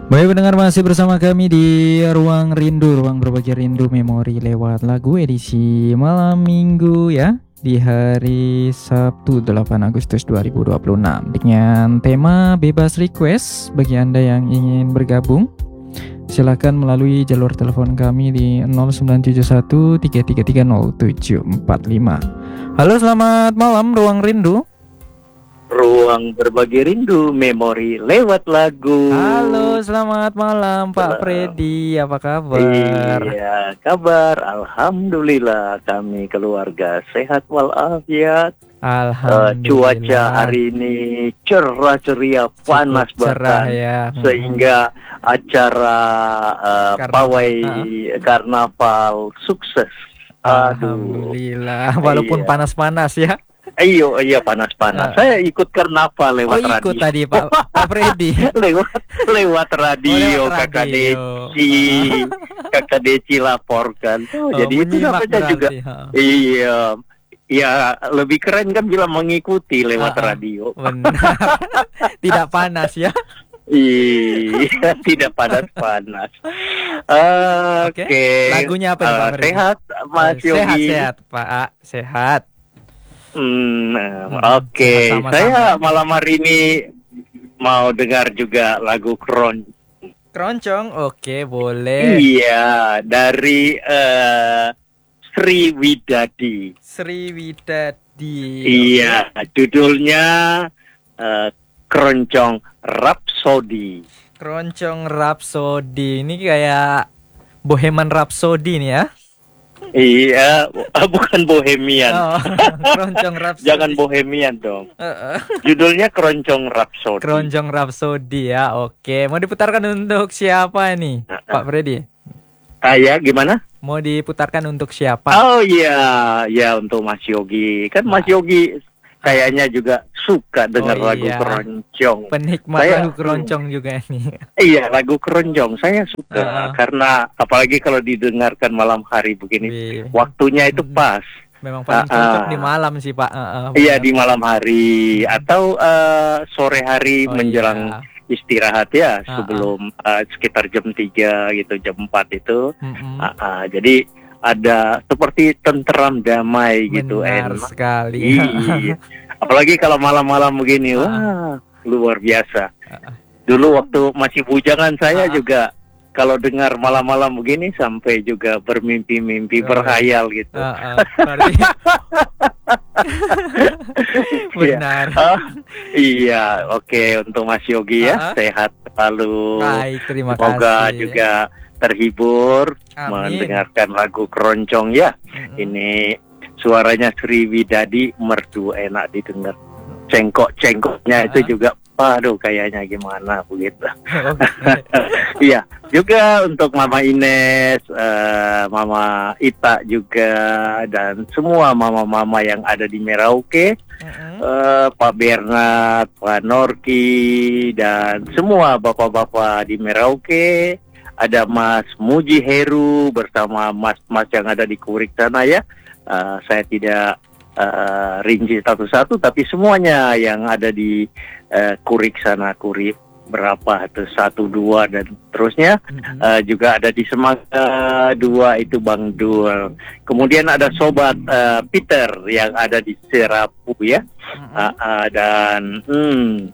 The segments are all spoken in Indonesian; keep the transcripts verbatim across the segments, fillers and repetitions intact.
Baik pendengar, masih bersama kami di Ruang Rindu, Ruang Berbagi Rindu Memori lewat lagu edisi malam minggu ya, di hari Sabtu delapan Agustus dua ribu dua puluh enam dengan tema bebas request. Bagi Anda yang ingin bergabung, silakan melalui jalur telepon kami di nol sembilan tujuh satu tiga tiga tiga nol tujuh empat lima. Halo, selamat malam Ruang Rindu. Ruang Berbagi Rindu Memori lewat lagu. Halo, selamat malam Pak Freddy, apa kabar? Iya, kabar alhamdulillah, kami keluarga sehat walafiat. Uh, Alhamdulillah. cuaca hari ini cerah ceria, panas cerah bahkan ya. sehingga acara uh, Karnaval. pawai karnaval sukses. Alhamdulillah, walaupun Iya. panas-panas ya. Iyo, iya panas-panas. Uh. Saya ikut karnaval lewat Oh, ikut radio. tadi Pak, Pak Freddy. lewat lewat radio, Oh, lewat kakak radio. Deci, kakak Deci laporkan. Oh, Oh, jadi itu menyimak namanya juga. berarti, ha. Iya, ya lebih keren kan bila mengikuti lewat Uh-uh. radio. Benar. Tidak panas ya. Iya, tidak panas-panas. Oke. Oke. Okay. Lagunya apa nih, Pak Uh, Freddy? sehat, Mas Yogi. Sehat-sehat, Pak. Sehat. Hmm, Hmm, oke. Okay. sama-sama. Saya malam hari ini mau dengar juga lagu Kron. Keroncong, oke, boleh. Iya, dari uh, Sri Widadi. Sri Widadi. Iya, judulnya uh, Keroncong Rhapsody. Keroncong Rhapsody. Ini kayak Bohemian Rhapsody nih ya. Iya, bukan Bohemian. Oh, Keroncong Rhapsody. Jangan Bohemian dong. Uh-uh. Judulnya Keroncong Rhapsody. Keroncong Rhapsody ya. Oke, mau diputarkan untuk siapa nih, Pak Freddy? Ah ya, gimana? Mau diputarkan untuk siapa? Oh iya, ya untuk Mas Yogi. Kan Mas Yogi kayaknya juga suka dengar Oh, lagu iya. keroncong. Penikmat Saya- lagu keroncong juga nih. Iya, lagu keroncong saya suka Uh-uh. karena apalagi kalau didengarkan malam hari begini, Wih, waktunya itu Mm-mm. pas. memang paling Uh-uh. cocok di malam sih, Pak. Uh-uh, Iya, benar. di malam hari atau eh, sore hari Oh, menjelang iya. istirahat ya, Uh-uh. sebelum eh, sekitar jam tiga gitu, jam empat itu. Mm-mm. Uh-uh. Jadi ada seperti tenteram damai gitu, Benar enak. sekali. Iya. Apalagi kalau malam-malam begini, Ah. wah luar biasa. Ah. Dulu waktu masih bujangan saya Ah. juga kalau dengar malam-malam begini sampai juga bermimpi-mimpi, Oh, berhayal gitu. Uh-uh, berarti- Benar. Oh, iya, oke untuk Mas Yogi ya, Ah. sehat selalu. Baik, terima Semoga kasih. juga terhibur Amin. mendengarkan lagu keroncong ya. Mm-mm. Ini suaranya Sri Widadi merdu, enak didengar. Cengkok-cengkoknya Ah. itu juga, aduh kayaknya gimana begitu. Oke. Iya, juga untuk Mama Ines, eh, Mama Ita juga, dan semua mama-mama yang ada di Merauke, Mm-mm. eh, Pak Bernard, Pak Norki, dan semua bapak-bapak di Merauke. Ada Mas Muji Heru bersama mas-mas yang ada di Kurik sana ya. Eh, saya tidak eh, rinci satu-satu, tapi semuanya yang ada di eh, Kurik sana, Kurik berapa itu satu dua dan terusnya. Mm-mm. Eh, juga ada di Semangka dua itu Bang Dul. Kemudian ada sobat eh, Peter yang ada di Serapu ya. Mm-mm. Ah, ah, dan hmm,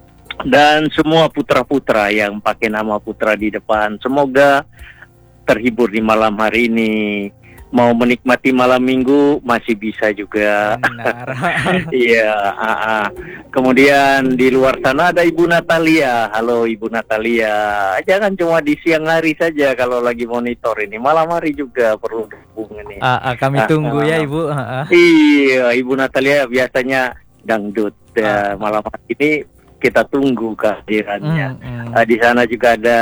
dan semua putra-putra yang pakai nama putra di depan, semoga terhibur di malam hari ini. Mau menikmati malam minggu masih bisa juga. Benar. Iya. ah, ah. Kemudian di luar sana ada Ibu Natalia. Halo Ibu Natalia. Jangan cuma di siang hari saja kalau lagi monitor ini, malam hari juga perlu gabung ini. Ah, ah, kami Ah, tunggu ah. ya, Ibu. Ah, ah. Iya, Ibu Natalia biasanya dangdut. Ah. Ya, malam hari ini kita tunggu kehadirannya. Mm-mm. Uh, di sana juga ada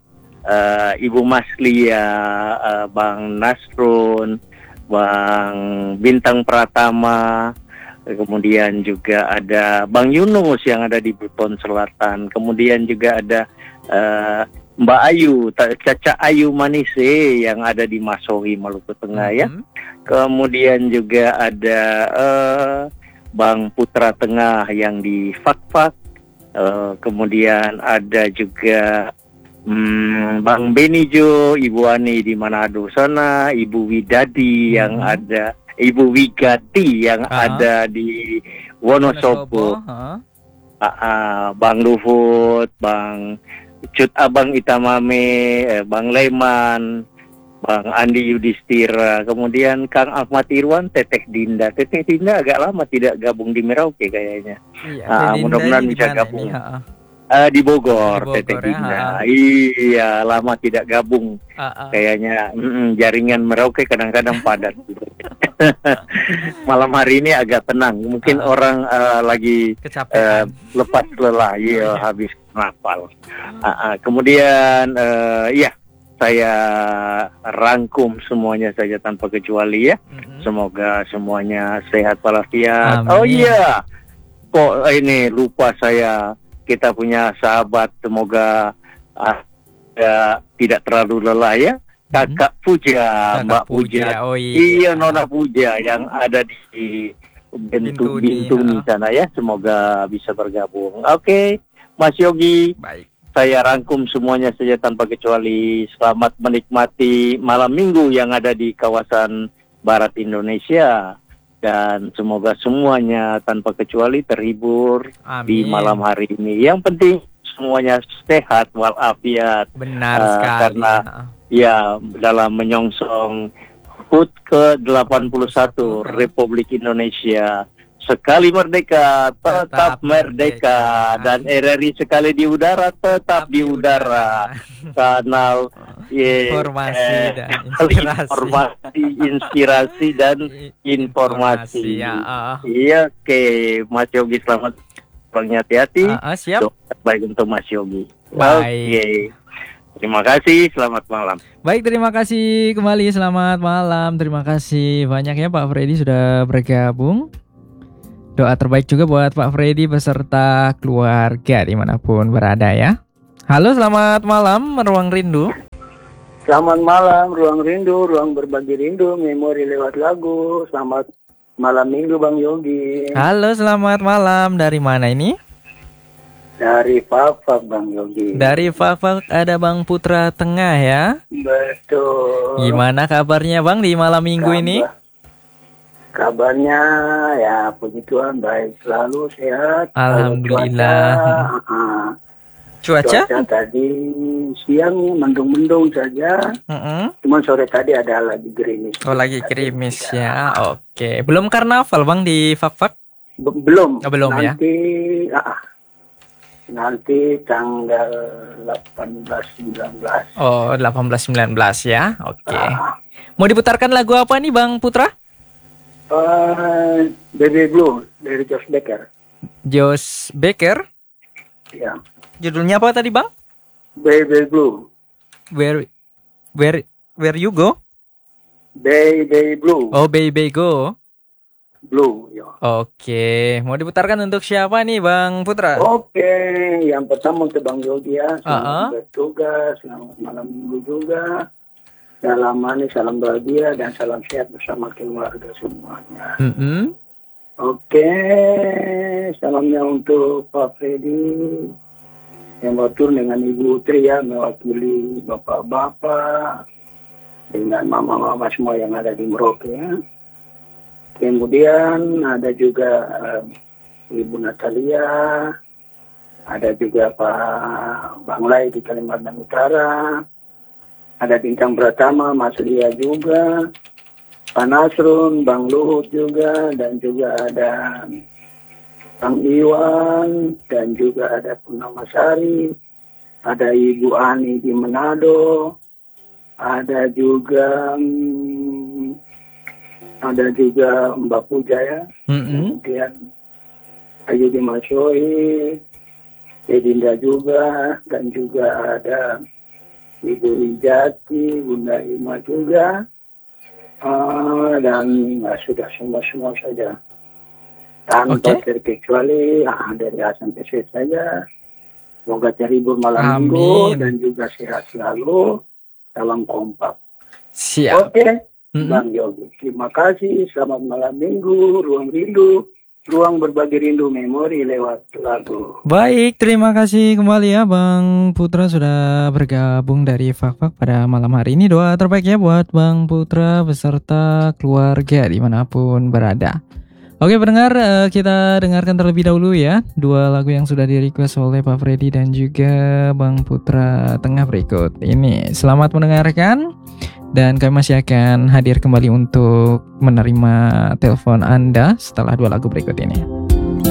uh, Ibu Maslia, uh, Bang Nasrun, Bang Bintang Pratama, kemudian juga ada Bang Yunus yang ada di Buton Selatan, kemudian juga ada uh, Mbak Ayu, Caca Ayu Manise yang ada di Masohi, Maluku Tengah ya. Mhm. Kemudian juga ada uh, Bang Putra Tengah yang di Fakfak. Uh, kemudian ada juga Hmm, Bang Benijo, Ibu Ani di Manado sana, Ibu Widadi yang Hmm. ada, Ibu Wigati yang Ah. ada di Wonosobo, Heeh. Ah, ah, Bang Luhut, Bang Cut Abang Itamame, eh, Bang Leman, Bang Andi Yudhistira, kemudian Kang Ahmad Irwan, Teteh Dinda. Teteh Dinda agak lama tidak gabung di Merauke kayaknya. Iya, Ah, Teh Dinda mudah-mudahan ini di bisa mana gabung. nih? Heeh. Ah, di Bogor, Di Bogor Teteh ya, Dinda. ha-ha. Iya, lama tidak gabung. Heeh. Kayaknya mm, jaringan Merauke kadang-kadang padat. Malam hari ini agak tenang. Mungkin Ah. orang eh, lagi eh, Kecapean. lepas lelah, iya, Iya. habis nafal. Ah, ah. Kemudian, eh, ya, saya rangkum semuanya saja tanpa kecuali ya. Mm-mm. Semoga semuanya sehat walafiat. Oh Amin. iya, kok ini lupa saya. Kita punya sahabat, semoga ah, ya, tidak terlalu lelah ya. Kakak Puja, Kakak Mbak Puja, Puja. oh iya. Iya, Nona Puja yang ada di Bentu Bintuni, Bintuni ha. sana ya. Semoga bisa bergabung. Oke, Mas Yogi, Baik. saya rangkum semuanya saja tanpa kecuali. Selamat menikmati malam minggu yang ada di kawasan barat Indonesia. Dan semoga semuanya tanpa kecuali terhibur di Amin. malam hari ini. Yang penting semuanya sehat walafiat. Benar Eh, sekali. karena Ha. ya dalam menyongsong H U T ke delapan puluh satu Republik Indonesia. Sekali merdeka, tetap, Tetap merdeka. merdeka. Dan R R I sekali di udara, tetap di udara. Kanal ye, Informasi eh, dan inspirasi. informasi, inspirasi dan informasi. Ya, ah. Iya, oke, Mas Yogi selamat pulang, hati-hati. Ah, ah, siap. Doa baik untuk Mas Yogi. Baik. Oke, terima kasih. Selamat malam. Baik, terima kasih kembali. Selamat malam. Terima kasih banyak ya Pak Freddy sudah bergabung. Doa terbaik juga buat Pak Freddy beserta keluarga dimanapun berada ya. Halo, selamat malam Ruang Rindu. Selamat malam, Ruang Rindu, Ruang Berbagi Rindu, Memori lewat lagu. Selamat malam minggu Bang Yogi. Halo, selamat malam. Dari mana ini? Dari Papa Bang Yogi. Dari Fafak ada Bang Putra Tengah ya. Betul. Gimana kabarnya Bang di malam minggu Kabar- ini? Kabarnya ya puji Tuhan baik, selalu sehat. Alhamdulillah. Kalau Cuaca, ah, Cuaca? cuaca tadi siang mendung-mendung saja. Mm-mm. Cuma sore tadi ada lagi gerimis. Oh, lagi gerimis ya. Oke. Belum karnaval Bang di Fak-Fak? Be- belum. Oh, belum ya? nanti, ah, ah. Nanti tanggal delapan belas sembilan belas. Oh, delapan belas sembilan belas ya. Oke. Ah. Mau diputarkan lagu apa nih Bang Putra? Uh, Baby Blue dari Josh Becker. Josh Becker. Ya, Judulnya apa tadi Bang? Baby Blue. Where where where you go? Baby Blue. Oh, baby go. Blue. Ya. Oke, mau diputarkan untuk siapa nih Bang Putra? Oke, yang pertama untuk Bang Yogi ya. Selamat Uh-uh. bertugas, selamat malam minggu juga. Salam manis, salam bahagia, dan salam sehat bersama keluarga semuanya. Mm-mm. Oke, salamnya untuk Pak Freddy yang batur dengan Ibu Tri ya, mewakili bapak-bapak dengan mama-mama semua yang ada di Merauke ya. Kemudian ada juga eh, Ibu Natalia, ada juga Pak Bang Lai di Kalimantan Utara, ada Bintang Pratama, Mas Lia juga, Pak Nasrun, Bang Luhut juga, dan juga ada Bang Iwan, dan juga ada Purnama Sari, ada Ibu Ani di Manado, ada juga hmm, ada juga Mbak Puja ya, Mm-mm. kemudian Ayu di Masoi, Edinda juga, dan juga ada Ibu Wijati, Bunda Ima juga, uh, dan uh, sudah semua-semua saja. Tanpa Oke. terkecuali, ah, dari A sampai Z saja. Semoga terhibur malam Amin. minggu dan juga sehat selalu. Salam kompak. Siap. Oke, Mm-mm. Bang Yogi. Terima kasih. Selamat malam minggu, Ruang Rindu. ruang berbagi rindu memori lewat lagu. Baik, terima kasih kembali ya Bang Putra sudah bergabung dari Fak-Fak pada malam hari ini. Doa terbaik ya buat Bang Putra beserta keluarga dimanapun berada. Oke pendengar, kita dengarkan terlebih dahulu ya dua lagu yang sudah di-request oleh Pak Freddy dan juga Bang Putra tengah berikut ini. Selamat mendengarkan dan kami masih akan hadir kembali untuk menerima telepon Anda setelah dua lagu berikut ini.